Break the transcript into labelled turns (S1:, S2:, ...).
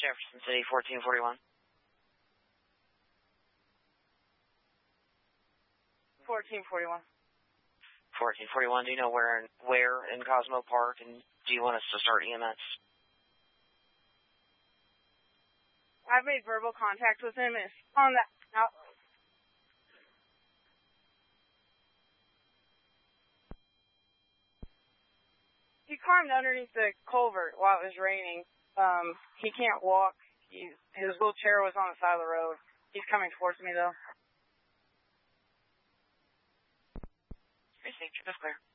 S1: Jefferson City, 1441.
S2: 1441.
S1: 1441, do you know where in Cosmo Park, and do you want us to start EMS?
S2: I've made verbal contact with him. It's on that out. He climbed underneath the culvert while it was raining. He can't walk. His wheelchair was on the side of the road. He's coming towards me, though.
S1: Received. That's clear.